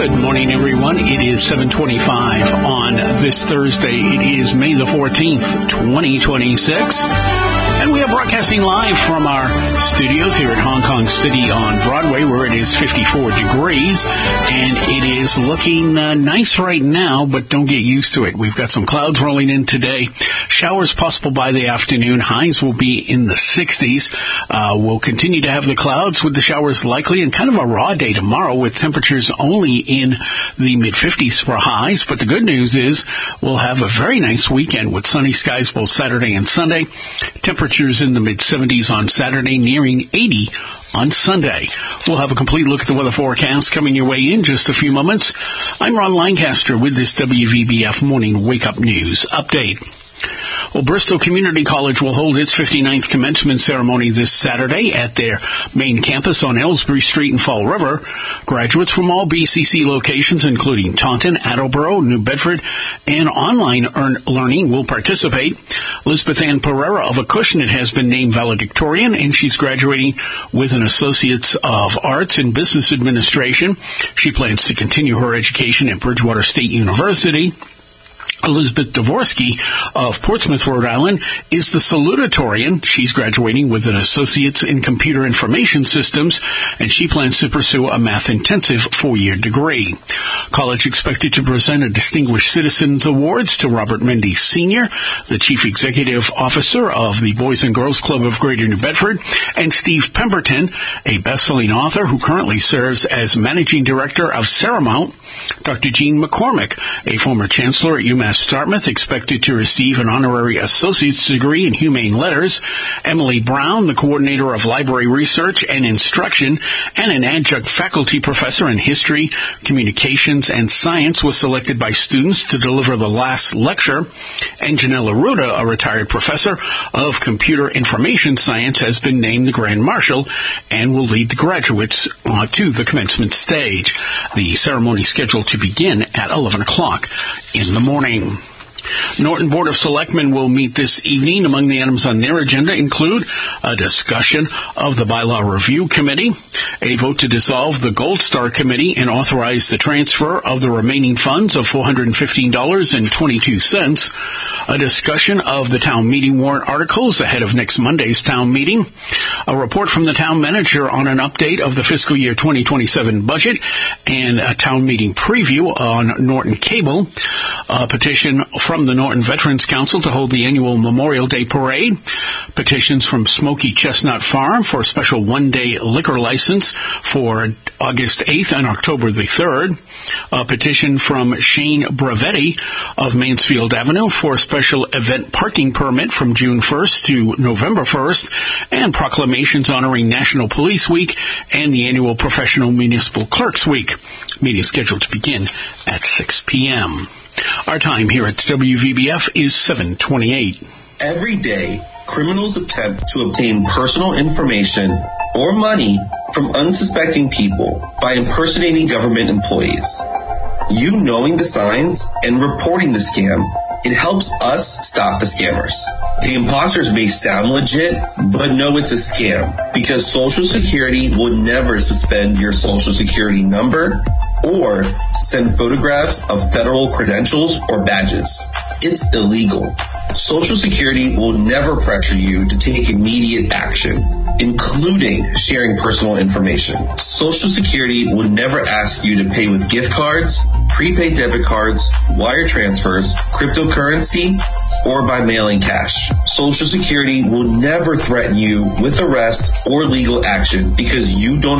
Good morning, everyone. It is 7:25 on this Thursday. It is May the 14th, 2026. And we are broadcasting live from our studios here at Hong Kong City on Broadway, where it is 54 degrees. And it is looking nice right now, but don't get used to it. We've got some clouds rolling in today. Showers possible by the afternoon. Highs will be in the 60s. We'll continue to have the clouds with the showers likely, and kind of a raw day tomorrow with temperatures only in the mid-50s for highs. But the good news is we'll have a very nice weekend with sunny skies both Saturday and Sunday. Temperatures in the mid-70s on Saturday, nearing 80 on Sunday. We'll have a complete look at the weather forecast coming your way in just a few moments. I'm Ron Lancaster with this WVBF Morning Wake Up News Update. Well, Bristol Community College will hold its 59th commencement ceremony this Saturday at their main campus on Aylesbury Street in Fall River. Graduates from all BCC locations, including Taunton, Attleboro, New Bedford, and online learning will participate. Elizabeth Ann Pereira of Acushnet has been named valedictorian, and she's graduating with an Associate's of Arts in Business Administration. She plans to continue her education at Bridgewater State University. Elizabeth Dvorsky of Portsmouth, Rhode Island, is the salutatorian. She's graduating with an Associate's in Computer Information Systems, and she plans to pursue a math-intensive 4-year degree. College expected to present a Distinguished Citizens Awards to Robert Mendy Sr., the Chief Executive Officer of the Boys and Girls Club of Greater New Bedford, and Steve Pemberton, a best-selling author who currently serves as Managing Director of Seramount. Dr. Gene McCormick, a former chancellor at UMass Dartmouth, expected to receive an honorary associate's degree in humane letters. Emily Brown, the coordinator of library research and instruction and an adjunct faculty professor in history, communications, and science, was selected by students to deliver the last lecture. And Janelle Arruda, a retired professor of computer information science, has been named the Grand Marshal and will lead the graduates to the commencement stage. The ceremony scheduled to begin at 11 o'clock in the morning. Norton Board of Selectmen will meet this evening. Among the items on their agenda include a discussion of the Bylaw Review Committee, a vote to dissolve the Gold Star Committee and authorize the transfer of the remaining funds of $415.22, a discussion of the town meeting warrant articles ahead of next Monday's town meeting, a report from the town manager on an update of the fiscal year 2027 budget, and a town meeting preview on Norton Cable, a petition from the Norton Veterans Council to hold the annual Memorial Day Parade, petitions from Smoky Chestnut Farm for a special one-day liquor license for August 8th and October the 3rd, a petition from Shane Bravetti of Mansfield Avenue for a special event parking permit from June 1st to November 1st, and proclamations honoring National Police Week and the annual Professional Municipal Clerks Week. Meeting scheduled to begin at 6 p.m. Our time here at WVBF is 7:28. Every day, criminals attempt to obtain personal information or money from unsuspecting people by impersonating government employees. You knowing the signs and reporting the scam, it helps us stop the scammers. The imposters may sound legit, but no, it's a scam, because Social Security will never suspend your Social Security number or send photographs of federal credentials or badges. It's illegal. Social Security will never pressure you to take immediate action, including sharing personal information. Social Security will never ask you to pay with gift cards, prepaid debit cards, wire transfers, cryptocurrency, or by mailing cash. Social Security will never threaten you with arrest or legal action because you don't